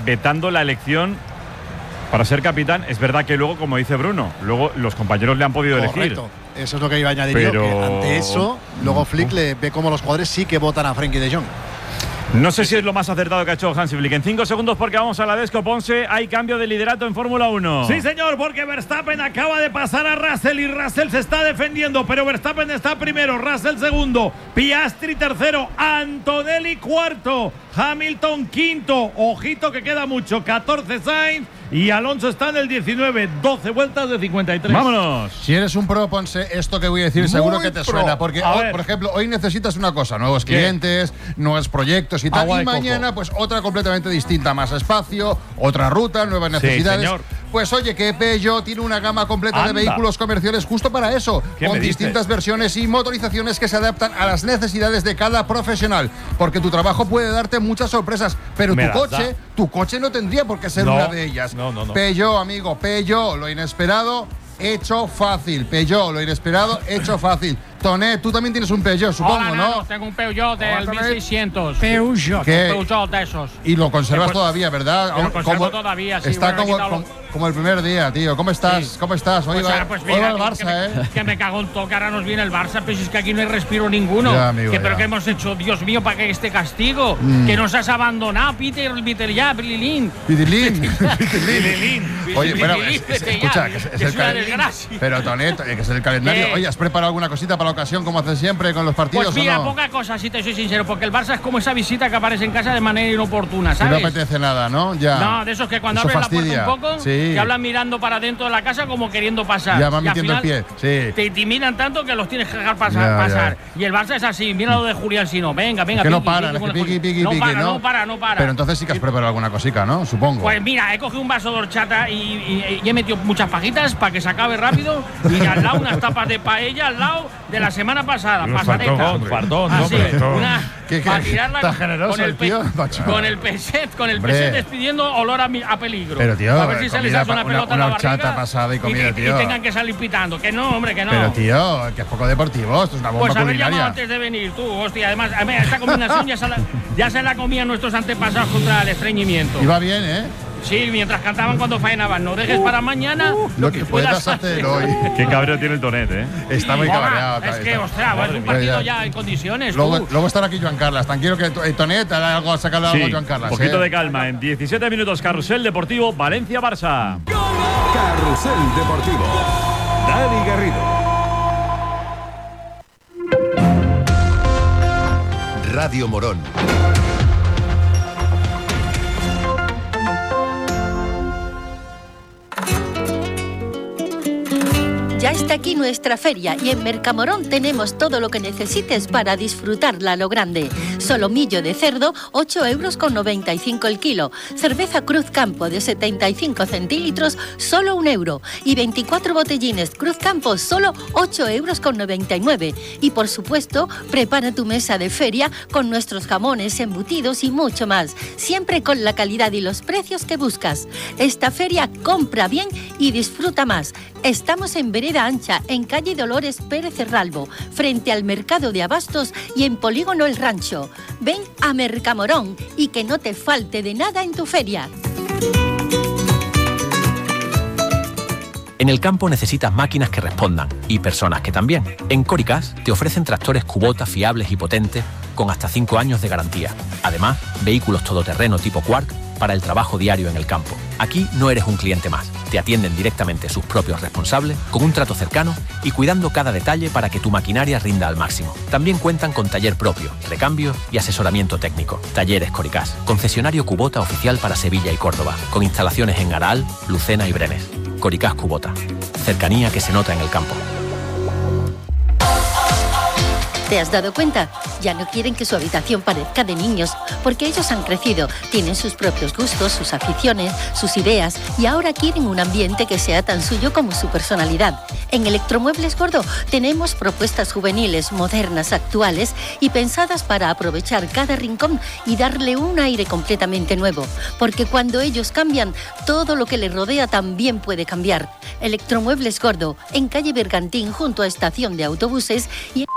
vetando la elección para ser capitán. Es verdad que luego, como dice Bruno, luego los compañeros le han podido elegir. Eso es lo que iba a añadir yo, que ante eso, luego Flick le ve como los jugadores sí que votan a Frenkie de Jong. No sé si es lo más acertado que ha hecho Hansi Flick. En 5 segundos, porque vamos a la Desco Ponce, hay cambio de liderato en Fórmula 1. Sí, señor, porque Verstappen acaba de pasar a Russell y Russell se está defendiendo, pero Verstappen está primero, Russell segundo, Piastri tercero, Antonelli cuarto, Hamilton quinto, ojito que queda mucho, 14 Sainz y Alonso está en el 19, 12 vueltas de 53. ¡Vámonos! Si eres un pro, Ponce, esto que voy a decir seguro que te suena, porque hoy, por ejemplo, hoy necesitas una cosa, nuevos clientes, nuevos proyectos y tal, Agua y de mañana pues otra completamente distinta, más espacio, otra ruta, nuevas necesidades. Señor. Pues oye, que Peugeot tiene una gama completa de vehículos comerciales justo para eso, con distintas versiones y motorizaciones que se adaptan a las necesidades de cada profesional, porque tu trabajo puede darte muchas sorpresas, pero tu coche no tendría por qué ser una de ellas. No. Peugeot, amigo, Peugeot, lo inesperado hecho fácil. Peugeot, lo inesperado hecho fácil. Tonet, tú también tienes un Peugeot, supongo, ¿no? Tengo un Peugeot del 1600. Peugeot. Peugeot de esos. Y lo conservas todavía, ¿verdad? Lo conservo todavía, sí. Está como el primer día, tío. ¿Cómo estás? Sí. ¿Cómo estás? Hoy va el Barça, que me cago en todo, que ahora nos viene el Barça, pero es que aquí no hay respiro ninguno. Ya, amigo, ¿Pero qué hemos hecho, Dios mío, para que este castigo? Que nos has abandonado, Peter ya, Pililín. Oye, bueno, escucha, que es el calendario. Pero Tonet, que es el calendario. Oye, ¿has preparado alguna cosita para la ocasión, como haces siempre con los partidos? Pues mira, ¿o no? poca cosa, si te soy sincero, porque el Barça es como esa visita que aparece en casa de manera inoportuna, ¿sabes? No apetece nada, ¿no? Ya. No, de esos que cuando abres la puerta un poco, te hablan mirando para dentro de la casa como queriendo pasar. Ya van metiendo el pie, sí. Te miran tanto que los tienes que dejar pasar. Y el Barça es así, mira lo de Julián Sino. Venga, que no paran, es que piqui, no para. Pero entonces sí que has preparado alguna cosica, ¿no? Supongo. Pues mira, he cogido un vaso de horchata y he metido muchas fajitas para que se acabe rápido. Y al lado unas tapas de paella al lado de la semana pasada. Pasadeta. Perdón, para tirarla tan generoso con el peset despidiendo olor a peligro. Pero tío, a ver si se les hace una pelota en la barriga pasada y comida, tío. Y tengan que salir pitando. Que no, hombre, que no. Pero tío, que es poco deportivo, esto es una bomba pues culinaria. Pues haber antes de venir tú, hostia. Además, esta combinación ya se la comían nuestros antepasados contra el estreñimiento. Y va bien, ¿eh? Sí, mientras cantaban cuando faenaban. No dejes para mañana lo que puedas hacer hoy. Qué cabreo tiene el Tonet, ¿eh? Está muy cabreado. Es que, ostras, es un partido ya en condiciones. Luego estará aquí Joan Carles. Tranquilo que Tonet hará algo a sacarle algo a Joan Carles. Poquito de calma. En 17 minutos, Carrusel Deportivo, Valencia-Barça. Carrusel Deportivo. Dani Garrido. Radio Morón. Ya está aquí nuestra feria y en Mercamorón tenemos todo lo que necesites para disfrutarla a lo grande. Solomillo de cerdo, 8,95 € el kilo. Cerveza Cruz Campo de 75 centilitros, solo 1 euro. Y 24 botellines Cruz Campo, solo 8,99 €. Y por supuesto, prepara tu mesa de feria con nuestros jamones, embutidos y mucho más. Siempre con la calidad y los precios que buscas. Esta feria compra bien y disfruta más. Estamos en Vereda Ancha, en calle Dolores Pérez Cerralbo, frente al Mercado de Abastos y en Polígono El Rancho. Ven a Mercamorón y que no te falte de nada en tu feria. En el campo necesitas máquinas que respondan y personas que también. En Coricas te ofrecen tractores Kubota fiables y potentes con hasta 5 años de garantía. Además, vehículos todoterreno tipo Quark para el trabajo diario en el campo. Aquí no eres un cliente más. Te atienden directamente sus propios responsables, con un trato cercano y cuidando cada detalle para que tu maquinaria rinda al máximo. También cuentan con taller propio, recambio y asesoramiento técnico. Talleres Coricas, concesionario Kubota oficial para Sevilla y Córdoba, con instalaciones en Aral, Lucena y Brenes. Coricas Kubota. Cercanía que se nota en el campo. ¿Te has dado cuenta? Ya no quieren que su habitación parezca de niños, porque ellos han crecido, tienen sus propios gustos, sus aficiones, sus ideas, y ahora quieren un ambiente que sea tan suyo como su personalidad. En Electromuebles Gordo tenemos propuestas juveniles, modernas, actuales y pensadas para aprovechar cada rincón y darle un aire completamente nuevo, porque cuando ellos cambian, todo lo que les rodea también puede cambiar. Electromuebles Gordo, en calle Bergantín, junto a estación de autobuses y